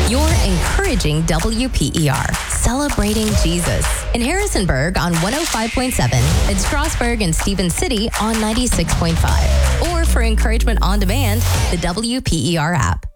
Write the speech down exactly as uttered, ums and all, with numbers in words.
You're encouraging W P E R, celebrating Jesus. In Harrisonburg on one oh five point seven, in Strasburg and Stevens City on ninety-six point five. Or for encouragement on demand, the W P E R app.